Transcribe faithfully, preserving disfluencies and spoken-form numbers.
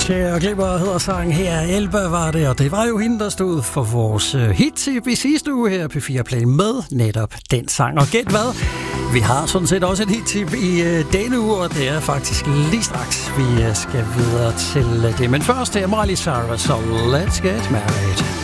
Cher Glipper hedder sangen her. Elba var det, og det var jo hende, der stod for vores hit i sidste uge her på P fire Play med netop den sang. Og gæt hvad? Vi har sådan set også et hit i denne uge, og det er faktisk lige straks, vi skal videre til det. Men først er Miley Cyrus, så let's get married.